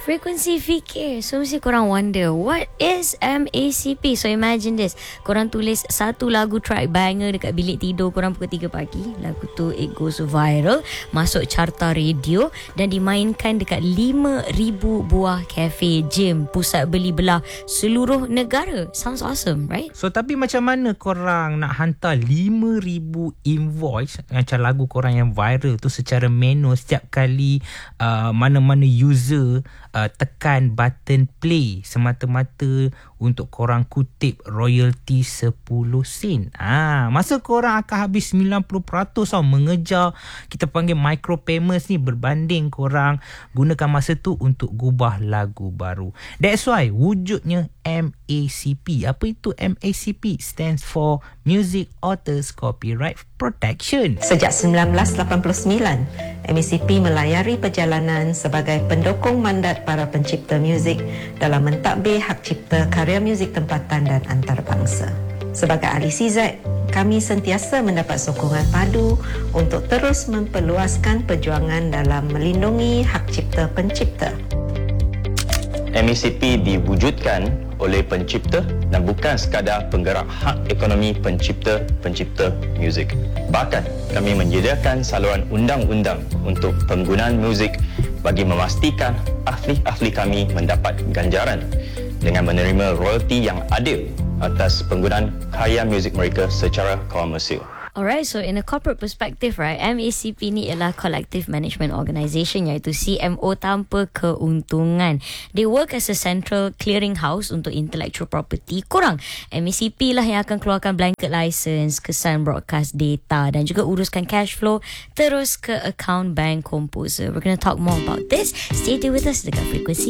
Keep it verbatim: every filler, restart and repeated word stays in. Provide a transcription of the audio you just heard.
Frekuensi fikir. So mesti korang wonder, what is M A C P? So imagine this, korang tulis satu lagu track banger dekat bilik tidur korang pukul tiga pagi. Lagu tu it goes viral, masuk carta radio dan dimainkan dekat lima ribu buah cafe, gym, pusat beli belah seluruh negara. Sounds awesome, right? So tapi macam mana korang nak hantar lima ribu invoice macam lagu korang yang viral tu secara manual setiap kali uh, mana-mana user uh, tekan button play semata-mata untuk korang kutip royalty sepuluh sen. Ah, masa korang akan habis sembilan puluh peratus tau mengejar kita panggil micro payments ni berbanding korang gunakan masa tu untuk gubah lagu baru. That's why wujudnya M A C P. Apa itu M A C P? Stands for Music Authors Copyright Protection. Sejak sembilan belas lapan puluh sembilan, M A C P melayari perjalanan sebagai pendukung mandat para pencipta muzik dalam mentadbir hak cipta karya muzik tempatan dan antarabangsa. Sebagai ahli C Z, kami sentiasa mendapat sokongan padu untuk terus memperluaskan perjuangan dalam melindungi hak cipta pencipta. M A C P diwujudkan oleh pencipta dan bukan sekadar penggerak hak ekonomi pencipta-pencipta muzik. Bahkan kami menyediakan saluran undang-undang untuk penggunaan muzik bagi memastikan ahli-ahli kami mendapat ganjaran dengan menerima royalti yang adil atas penggunaan karya muzik mereka secara komersial. Alright, so in a corporate perspective, right, M A C P ni ialah Collective Management Organisation, iaitu C M O tanpa keuntungan. They work as a central clearing house untuk intellectual property. Korang, M A C P lah yang akan keluarkan blanket license, kesan broadcast data dan juga uruskan cash flow terus ke account bank composer. We're going to talk more about this. Stay tuned with us dekat Frekuensi